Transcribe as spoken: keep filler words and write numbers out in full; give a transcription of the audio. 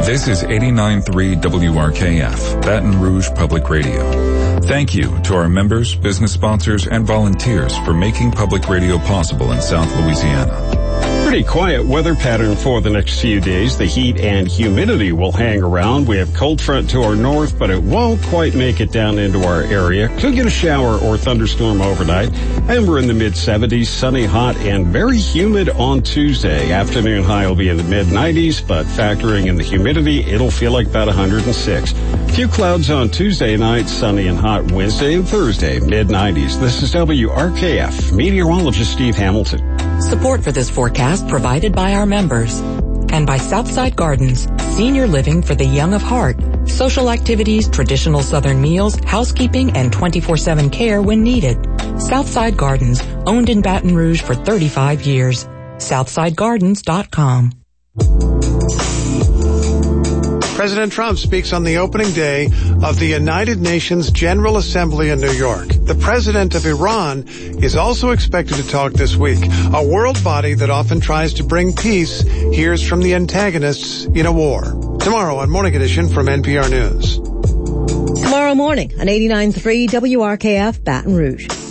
This is eighty-nine point three W R K F, Baton Rouge Public Radio. Thank you to our members, business sponsors, and volunteers for making public radio possible in South Louisiana. Pretty quiet weather pattern for the next few days. The heat and humidity will hang around. We have cold front to our north, but it won't quite make it down into our area. Could get a shower or thunderstorm overnight. And we're in the mid seventies, sunny, hot, and very humid on Tuesday. Afternoon high will be in the mid nineties, but factoring in the humidity, it'll feel like about one hundred six. Few clouds on Tuesday night, sunny and hot Wednesday and Thursday, mid nineties. This is W R K F, meteorologist Steve Hamilton. Support for this forecast provided by our members and by Southside Gardens, senior living for the young of heart, social activities, traditional Southern meals, housekeeping, and twenty-four seven care when needed. Southside Gardens, owned in Baton Rouge for thirty-five years. southside gardens dot com. President Trump speaks on the opening day of the United Nations General Assembly in New York. The president of Iran is also expected to talk this week. A world body that often tries to bring peace hears from the antagonists in a war. Tomorrow on Morning Edition from N P R News. Tomorrow morning on eighty-nine point three W R K F Baton Rouge.